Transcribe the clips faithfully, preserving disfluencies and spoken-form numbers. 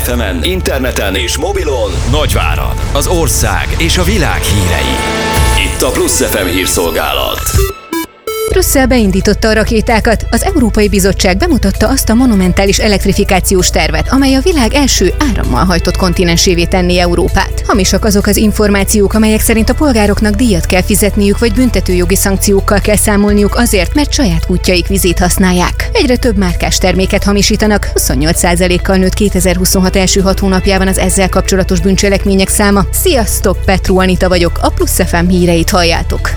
ef emen, interneten és mobilon Nagyvárad, az ország és a világ hírei. Itt a Plusz ef em hírszolgálat. Brüsszel beindította a rakétákat. Az Európai Bizottság bemutatta azt a monumentális elektrifikációs tervet, amely a világ első árammal hajtott kontinensévé tenné Európát. Hamisak azok az információk, amelyek szerint a polgároknak díjat kell fizetniük, vagy büntetőjogi szankciókkal kell számolniuk azért, mert saját kútjaik vizét használják. Egyre több márkás terméket hamisítanak, huszonnyolc százalékkal nőtt kétezer-huszonhat első hat hónapjában az ezzel kapcsolatos bűncselekmények száma. Sziasztok, Petru Anita vagyok, a Plusz ef em híreit halljátok.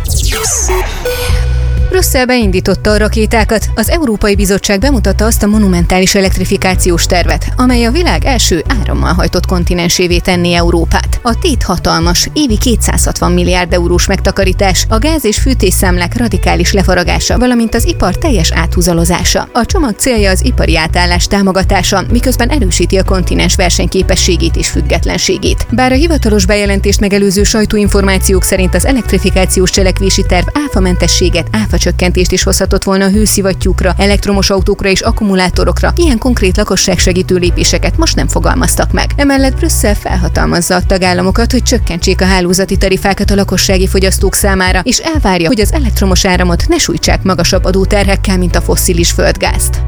Brüsszel beindította a rakétákat. Az Európai Bizottság bemutatta azt a monumentális elektrifikációs tervet, amely a világ első árammal hajtott kontinensévé tenné Európát. A tét hatalmas, évi kétszázhatvan milliárd eurós megtakarítás, a gáz- és fűtésszámlák radikális lefaragása, valamint az ipar teljes áthúzalozása. A csomag célja az ipari átállás támogatása, miközben erősíti a kontinens versenyképességét és függetlenségét. Bár a hivatalos bejelentést megelőző sajtóinformációk szerint az elektrifikációs cselekvési terv áfamentességet, áfa csökkentést is hozhatott volna a hőszivattyúkra, elektromos autókra és akkumulátorokra, ilyen konkrét lakosságsegítő lépéseket most nem fogalmaztak meg. Emellett Brüsszel felhatalmazza a tagállamokat, hogy csökkentsék a hálózati tarifákat a lakossági fogyasztók számára, és elvárja, hogy az elektromos áramot ne sújtsák magasabb adóterhekkel, mint a fosszilis földgázt.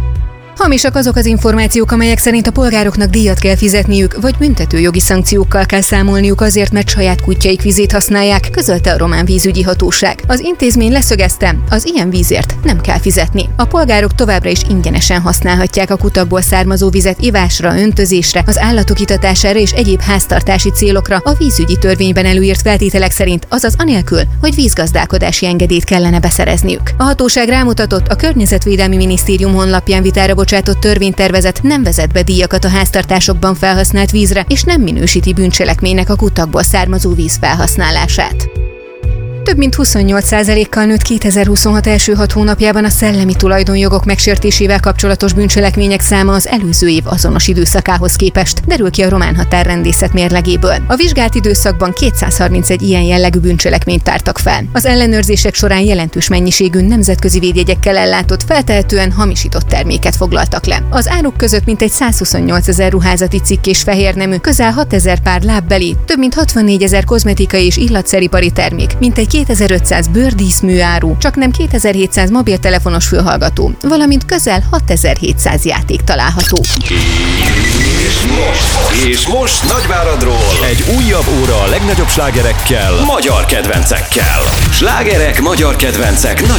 Hamisak azok az információk, amelyek szerint a polgároknak díjat kell fizetniük, vagy büntetőjogi szankciókkal kell számolniuk azért, mert saját kútjaik vizét használják, közölte a román vízügyi hatóság. Az intézmény leszögezte, az ilyen vízért nem kell fizetni. A polgárok továbbra is ingyenesen használhatják a kutakból származó vizet ivásra, öntözésre, az állatok itatására és egyéb háztartási célokra a vízügyi törvényben előírt feltételek szerint, azaz anélkül, hogy vízgazdálkodási engedélyt kellene beszerezniük. A hatóság rámutatott, a Környezetvédelmi Minisztérium honlapján vitára bocsátott törvénytervezet nem vezet be díjakat a háztartásokban felhasznált vízre, és nem minősíti bűncselekménynek a kutakból származó víz felhasználását. Több mint huszonnyolc százalékkal nőtt kétezer-huszonhat első hat hónapjában a szellemi tulajdonjogok megsértésével kapcsolatos bűncselekmények száma az előző év azonos időszakához képest, derül ki a román határrendészet mérlegéből. A vizsgált időszakban kétszázharmincegy ilyen jellegű bűncselekményt tártak fel. Az ellenőrzések során jelentős mennyiségű nemzetközi védjegyekkel ellátott, feltehetően hamisított terméket foglaltak le. Az áruk között mintegy százhuszonnyolcezer ruházati cikk és fehérnemű, közel hatezer pár lábbeli, több mint hatvannégyezer kozmetikai és illatszeripari termék, mintegy kétezer-ötszáz bőrdíszműáru, csaknem kétezer-hétszáz mobiltelefonos fülhallgató, valamint közel hatezer-hétszáz játék található. És most, és most Nagyváradról egy újabb óra a legnagyobb slágerekkel, magyar kedvencekkel. Slágerek, magyar kedvencek Nagyvárad.